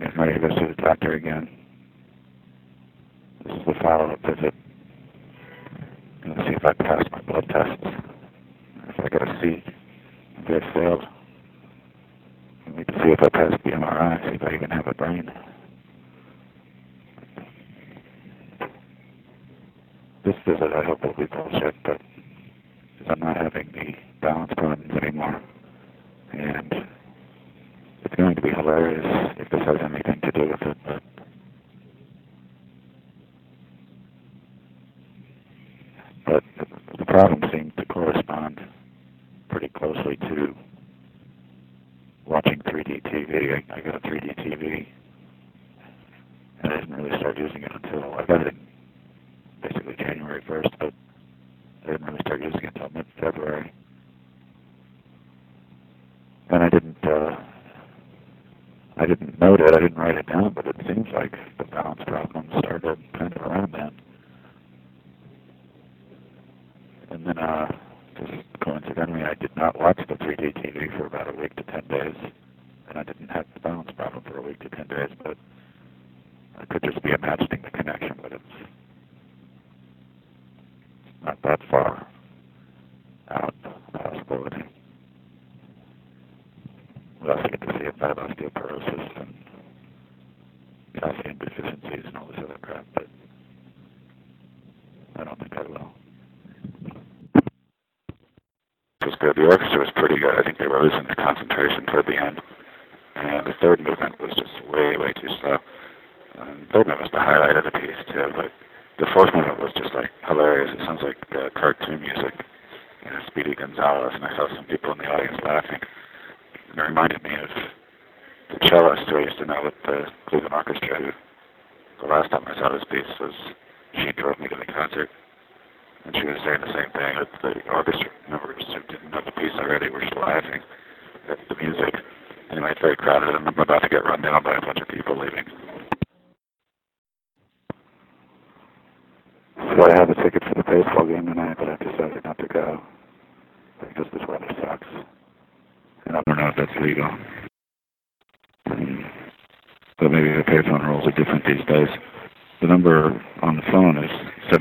getting ready to go see the doctor again. This is the follow-up visit. I'm going to see if I pass my blood tests. If I get a C, maybe I failed. I need to see if I pass the MRI, see if I even have a brain. This visit I hope will be bullshit, but I'm not having the balance problems anymore. And it's going to be hilarious if this has anything to do with it, but the problem seems to correspond pretty closely to watching 3D TV. I got a 3D TV, and I didn't really start using it until I got it basically January 1st, but I didn't really start using it until mid-February. And I didn't note it, I didn't write it down, but it seems like the balance problem started kind of around then. And then, just coincidentally, I did not watch the 3D TV for about a week to 10 days, and I didn't have the balance problem for a week to 10 days, but I could just be imagining the connection, but it's not that far out the possibility. We also get to see if I have osteoporosis and calcium deficiencies and all this other crap, but I don't think I will. It was good. The orchestra was pretty good. I think they were losing their concentration toward the end. And the third movement was just way, way too slow. The third movement was the highlight of the piece, too. But the fourth movement was just, like, hilarious. It sounds like cartoon music. You know, Speedy Gonzales, and I saw some people in the audience laughing. And it reminded me of the cellist who I used to know with the Cleveland Orchestra, who the last time I saw this piece was she drove me to the concert. And she was saying the same thing, that the orchestra members who didn't know the piece already were just laughing at the music. Anyway, it's very crowded, and I'm about to get run down by a bunch of people leaving. So I have a ticket for the baseball game tonight, but I decided not to go because this weather sucks. And I don't know if that's legal. But maybe the payphone rules are different these days. The number on the phone is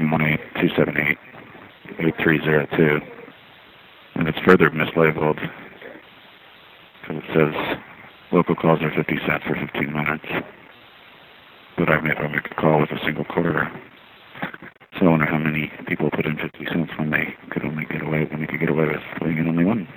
718-278-8302. And it's further mislabeled because it says local calls are 50 cents for 15 minutes. But I make a call with a single quarter. So I wonder how many people put in 50 cents when they could get away with putting in only one.